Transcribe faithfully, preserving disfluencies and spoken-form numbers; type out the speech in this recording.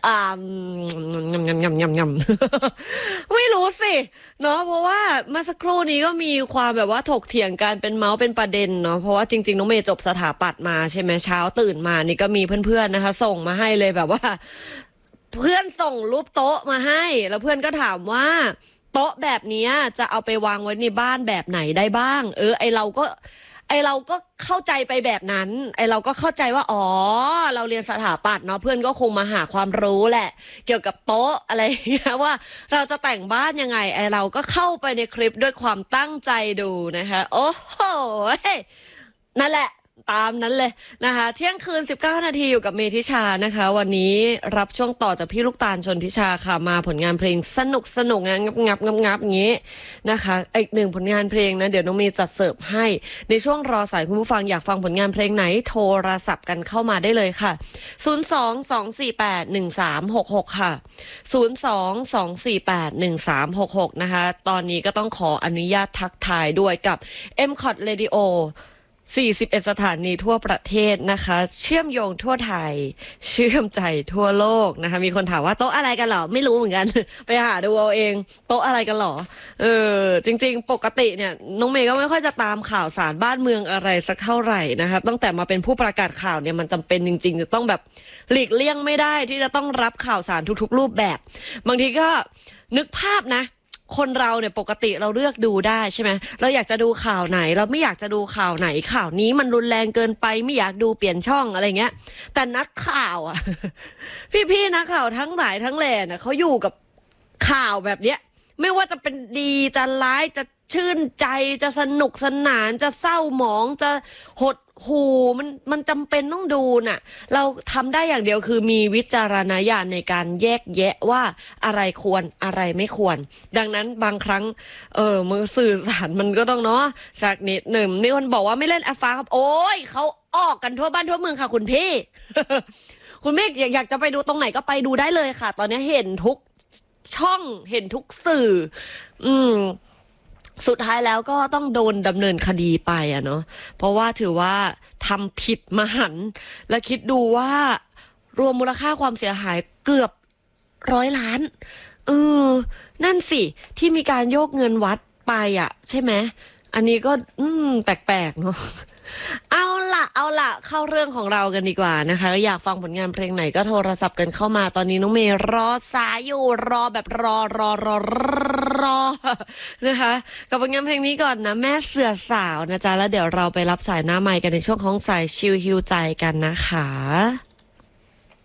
อ่างำงำงำงำงำไม่รู้สิเนาะเพราะว่าเมื่อสักครู่นี้ก็มีความแบบว่าถกเถียงกันเป็นเมาส์เป็นประเด็นเนาะเพราะว่าจริงๆน้องเมย์จบสถาปัตย์มาใช่ไหมเช้าตื่นมานี่ก็มีเพื่อนๆนะคะส่งมาให้เลยแบบว่าเพื่อนส่งรูปโต๊ะมาให้แล้วเพื่อนก็ถามว่าโต๊ะแบบนี้จะเอาไปวางไว้ในบ้านแบบไหนได้บ้างเออไอเราก็ไอเราก็เข้าใจไปแบบนั้นไอเราก็เข้าใจว่าอ๋อเราเรียนสถาปัตย์เนาะเพื่อนก็คงมาหาความรู้แหละเกี่ยวกับโต๊ะอะไรอย่างเงี้ยว่าเราจะแต่งบ้านยังไงไอเราก็เข้าไปในคลิปด้วยความตั้งใจดูนะคะโอ้โหนั่นแหละตามนั้นเลยนะคะเที่ยงคืนสิบเก้านาทีอยู่กับเมธิชานะคะวันนี้รับช่วงต่อจากพี่ลูกตาลชนทิชาค่ะมาผลงานเพลงสนุกสนุกงับงับงับงับอย่างนี้นะคะอีกหนึ่งผลงานเพลงนะเดี๋ยวน้องเมย์จัดเสิร์ฟให้ในช่วงรอสายคุณผู้ฟังอยากฟังผลงานเพลงไหนโทรศัพท์กันเข้ามาได้เลยค่ะศูนย์ สอง สอง สี่ แปด หนึ่ง สาม หก หกค่ะศูนย์ สอง สอง สี่ แปด หนึ่ง สาม หก หกนะคะตอนนี้ก็ต้องขออนุญาตทักทายด้วยกับ เอ็ม คอท Radioสี่สิบเอ็ด สถานีทั่วประเทศนะคะเชื่อมโยงทั่วไทยเชื่อมใจทั่วโลกนะคะมีคนถามว่าโต๊ะอะไรกันหรอไม่รู้เหมือนกัน ไปหาดูเอาเองโต๊ะอะไรกันหรอเออจริงๆปกติเนี่ยน้องเมย์ก็ไม่ค่อยจะตามข่าวสารบ้านเมืองอะไรสักเท่าไหร่นะคะตั้งแต่มาเป็นผู้ประกาศข่าวเนี่ยมันจำเป็นจริงๆจะต้องแบบหลีกเลี่ยงไม่ได้ที่จะต้องรับข่าวสารทุกๆรูปแบบบางทีก็นึกภาพนะคนเราเนี่ยปกติเราเลือกดูได้ใช่ไหมเราอยากจะดูข่าวไหนเราไม่อยากจะดูข่าวไหนข่าวนี้มันรุนแรงเกินไปไม่อยากดูเปลี่ยนช่องอะไรเงี้ยแต่นักข่าวอ่ะ พี่ๆนักข่าวทั้งหลายทั้งแหล่น่ะเขาอยู่กับข่าวแบบเนี้ยไม่ว่าจะเป็นดีจะร้ายจะชื่นใจจะสนุกสนานจะเศร้าหมองจะหดหูมันมันจำเป็นต้องดูน่ะเราทำได้อย่างเดียวคือมีวิจารณญาณในการแยกแยะว่าอะไรควรอะไรไม่ควรดังนั้นบางครั้งเออมือสื่อสารมันก็ต้องเนาะสักนิดหนึ่งนี่คนบอกว่าไม่เล่นแอฟฟ้าครับโอ้ยเขาออกกันทั่วบ้านทั่วเมืองค่ะคุณพี่ คุณเมฆอยากอยากจะไปดูตรงไหนก็ไปดูได้เลยค่ะตอนนี้เห็นทุกช่องเห็นทุกสื่ออืมสุดท้ายแล้วก็ต้องโดนดำเนินคดีไปอะเนาะเพราะว่าถือว่าทำผิดมหันต์และคิดดูว่ารวมมูลค่าความเสียหายเกือบร้อยล้านเออนั่นสิที่มีการโยกเงินวัดไปอะใช่ไหมอันนี้ก็อืมแปลกๆเนาะเอาล่ะเอาล่ะเข้าเรื่องของเรากันดีกว่านะคะอยากฟังผลงานเพลงไหนก็โทรศัพท์กันเข้ามาตอนนี้น้องเมย์รอสายอยู่รอแบบรอรอรอรอนะคะกับผลงานเพลงนี้ก่อนนะแม่เสือสาวนะจ๊ะแล้วเดี๋ยวเราไปรับสายหน้าไมค์กันในช่วงของสายชิลฮิวใจกันนะคะ